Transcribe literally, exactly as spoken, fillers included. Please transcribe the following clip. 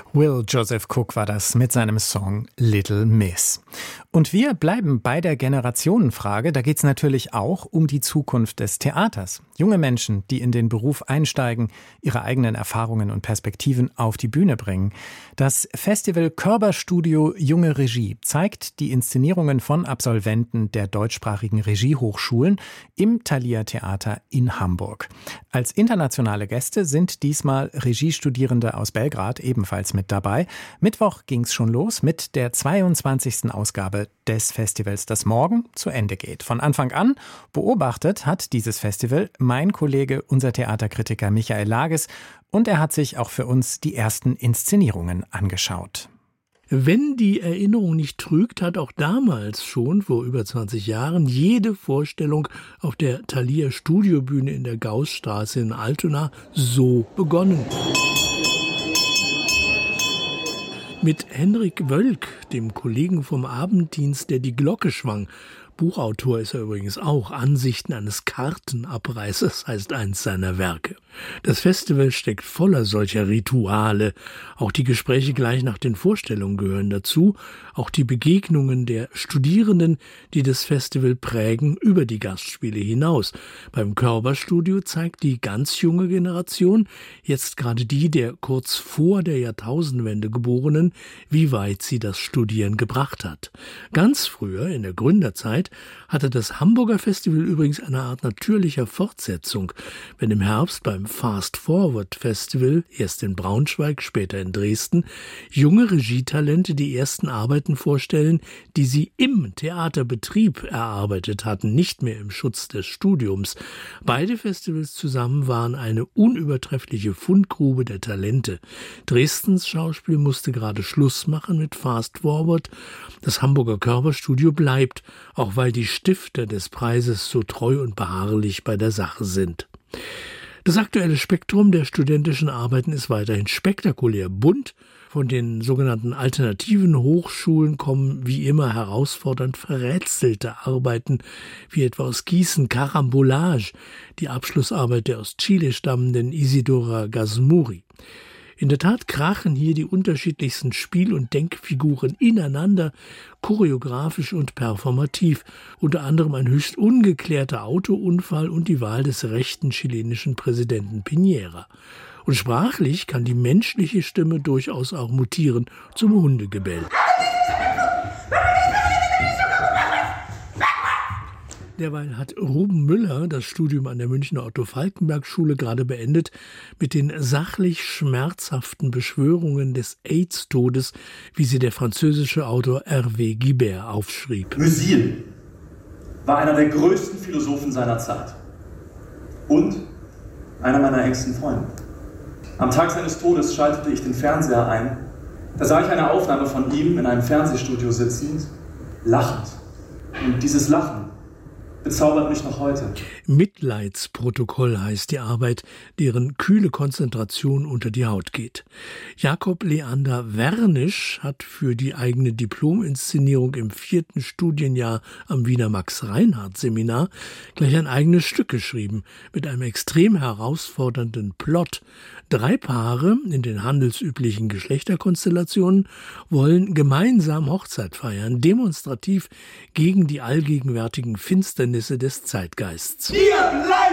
Will Joseph Cook war das mit seinem Song Little Miss. Und wir bleiben bei der Generationenfrage. Da geht es natürlich auch um die Zukunft des Theaters. Junge Menschen, die in den Beruf einsteigen, ihre eigenen Erfahrungen und Perspektiven auf die Bühne bringen. Das Festival Körber-Studio Junge Regie zeigt die Inszenierungen von Absolventen der deutschsprachigen Regiehochschulen im Thalia Theater in Hamburg. Als internationale Gäste sind diesmal Regiestudierende aus Belgrad ebenfalls mit dabei. Mittwoch ging's schon los mit der zweiundzwanzigsten Ausgabe des Festivals, das morgen zu Ende geht. Von Anfang an beobachtet hat dieses Festival mein Kollege, unser Theaterkritiker Michael Lages, und er hat sich auch für uns die ersten Inszenierungen angeschaut. Wenn die Erinnerung nicht trügt, hat auch damals schon, vor über zwanzig Jahren, jede Vorstellung auf der Thalia Studiobühne in der Gaußstraße in Altona so begonnen. Mit Henrik Wölk, dem Kollegen vom Abenddienst, der die Glocke schwang. Buchautor ist er übrigens auch. Ansichten eines Kartenabreißers heißt eins seiner Werke. Das Festival steckt voller solcher Rituale. Auch die Gespräche gleich nach den Vorstellungen gehören dazu. Auch die Begegnungen der Studierenden, die das Festival prägen, über die Gastspiele hinaus. Beim Körber-Studio zeigt die ganz junge Generation, jetzt gerade die der kurz vor der Jahrtausendwende Geborenen, wie weit sie das Studieren gebracht hat. Ganz früher, in der Gründerzeit, hatte das Hamburger Festival übrigens eine Art natürlicher Fortsetzung, wenn im Herbst beim Fast Forward Festival, erst in Braunschweig, später in Dresden, junge Regietalente die ersten Arbeiten vorstellen, die sie im Theaterbetrieb erarbeitet hatten, nicht mehr im Schutz des Studiums. Beide Festivals zusammen waren eine unübertreffliche Fundgrube der Talente. Dresdens Schauspiel musste gerade Schluss machen mit Fast Forward. Das Hamburger Körber-Studio bleibt, auch weil die Stifter des Preises so treu und beharrlich bei der Sache sind. Das aktuelle Spektrum der studentischen Arbeiten ist weiterhin spektakulär bunt. Von den sogenannten alternativen Hochschulen kommen wie immer herausfordernd verrätselte Arbeiten, wie etwa aus Gießen Carambolage, die Abschlussarbeit der aus Chile stammenden Isidora Gazmuri. In der Tat krachen hier die unterschiedlichsten Spiel- und Denkfiguren ineinander, choreografisch und performativ, unter anderem ein höchst ungeklärter Autounfall und die Wahl des rechten chilenischen Präsidenten Piñera. Und sprachlich kann die menschliche Stimme durchaus auch mutieren zum Hundegebell. Derweil hat Ruben Müller das Studium an der Münchner Otto-Falckenberg-Schule gerade beendet mit den sachlich schmerzhaften Beschwörungen des AIDS-Todes, wie sie der französische Autor Hervé Guibert aufschrieb. Musil war einer der größten Philosophen seiner Zeit und einer meiner engsten Freunde. Am Tag seines Todes schaltete ich den Fernseher ein. Da sah ich eine Aufnahme von ihm in einem Fernsehstudio sitzend, lachend. Und dieses Lachen bezaubert mich noch heute. Mitleidsprotokoll heißt die Arbeit, deren kühle Konzentration unter die Haut geht. Jakob Leander Wernisch hat für die eigene Diplominszenierung im vierten Studienjahr am Wiener Max-Reinhardt-Seminar gleich ein eigenes Stück geschrieben, mit einem extrem herausfordernden Plot. Drei Paare in den handelsüblichen Geschlechterkonstellationen wollen gemeinsam Hochzeit feiern, demonstrativ gegen die allgegenwärtigen Finsternisse des Zeitgeists. Wir bleiben